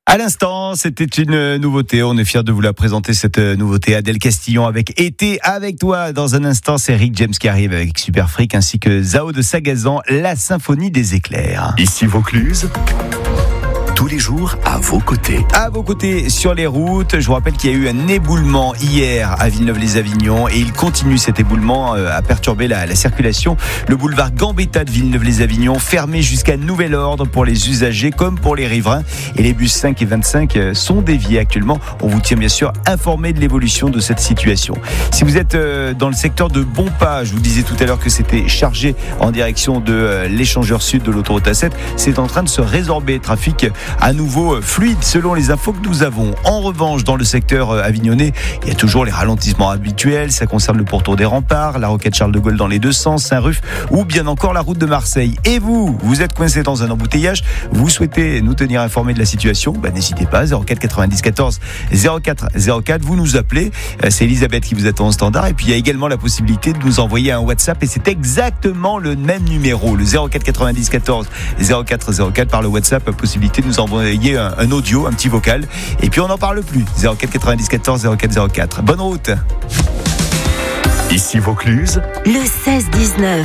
À l'instant, c'était une nouveauté. On est fiers de vous la présenter, cette nouveauté. Adèle Castillon avec Été avec toi. Dans un instant, c'est Rick James qui arrive avec Super Freak ainsi que Zao de Sagazan, la symphonie des éclairs. Ici Vaucluse, tous les jours à vos côtés. À vos côtés sur les routes. Je vous rappelle qu'il y a eu un éboulement hier à Villeneuve-les-Avignon et il continue cet éboulement à perturber la circulation. Le boulevard Gambetta de Villeneuve-les-Avignon fermé jusqu'à nouvel ordre pour les usagers comme pour les riverains. Et les bus 5 et 25 sont déviés actuellement. On vous tient bien sûr informé de l'évolution de cette situation. Si vous êtes dans le secteur de Bonpas, je vous disais tout à l'heure que c'était chargé en direction de l'échangeur sud de l'autoroute A7. C'est en train de se résorber. Trafic à nouveau fluide selon les infos que nous avons. En revanche, dans le secteur avignonnais, il y a toujours les ralentissements habituels. Ça concerne le pourtour des Remparts, la rocade Charles de Gaulle dans les deux sens, Saint-Ruf ou bien encore la route de Marseille. Et vous êtes coincé dans un embouteillage, vous souhaitez nous tenir informés de la situation, n'hésitez pas, 04 90 14 04 04, vous nous appelez. C'est Elisabeth qui vous attend au standard. Et puis il y a également la possibilité de nous envoyer un WhatsApp et c'est exactement le même numéro, le 04 90 14 04 04 par le WhatsApp, possibilité de nous envoyer un audio, un petit vocal, et puis on n'en parle plus. 04 90 14 04 04. Bonne route. Ici Vaucluse, le 16-19.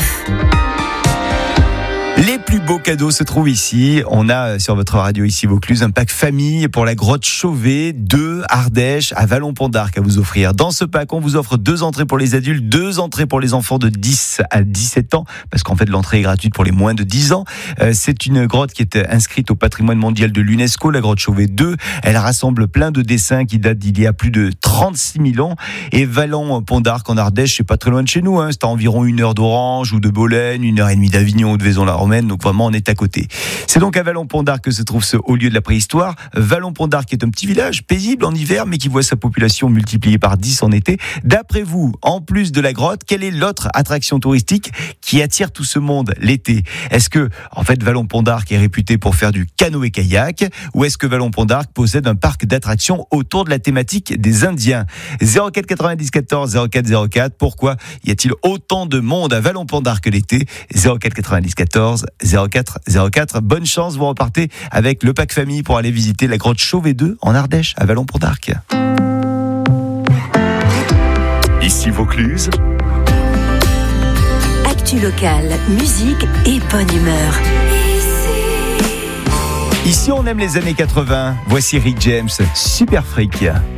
Les plus beaux cadeaux se trouvent ici. On a sur votre radio ici Vaucluse un pack famille pour la grotte Chauvet de Ardèche à Vallon-Pont d'Arc à vous offrir. Dans ce pack, on vous offre 2 entrées pour les adultes, 2 entrées pour les enfants de 10 à 17 ans, parce qu'en fait l'entrée est gratuite pour les moins de 10 ans. C'est une grotte qui est inscrite au patrimoine mondial de l'UNESCO, la grotte Chauvet 2. Elle rassemble plein de dessins qui datent d'il y a plus de 36 000 ans. Et Vallon-Pont d'Arc en Ardèche, c'est pas très loin de chez nous. C'est à environ 1 heure d'Orange ou de Bolaine, 1h30 d'Avignon ou de Vaison-la-Romaine. Donc vraiment on est à côté. C'est donc à Vallon-Pont d'Arc que se trouve ce haut lieu de la préhistoire. Vallon-Pont d'Arc est un petit village paisible en hiver mais qui voit sa population multipliée par 10 en été. D'après vous, en plus de la grotte, quelle est l'autre attraction touristique qui attire tout ce monde l'été? Est-ce que en fait Vallon-Pont d'Arc est réputé pour faire du canoë-kayak ou est-ce que Vallon-Pont d'Arc possède un parc d'attractions autour de la thématique des Indiens? 04 90 14 04 04. Pourquoi y a-t-il autant de monde à Vallon-Pont d'Arc l'été? 04 90 14 04 04. Bonne chance, vous repartez avec le pack famille pour aller visiter la grotte Chauvet 2 en Ardèche à Vallon-Pont d'Arc. ici Vaucluse, Actu locale, musique et bonne humeur. Ici on aime les années 80. Voici Rick James, Super Freak.